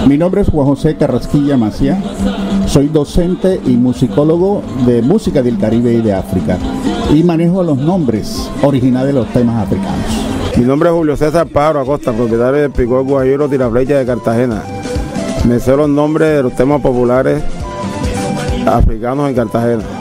Mi nombre es Juan José Carrasquilla Maciá, soy docente y musicólogo de música del Caribe y de África y manejo los nombres originales de los temas africanos. Mi nombre es Julio César Pájaro Acosta, propietario del Picó Guajiro Tiraflecha de Cartagena. Me sé los nombres de los temas populares africanos en Cartagena.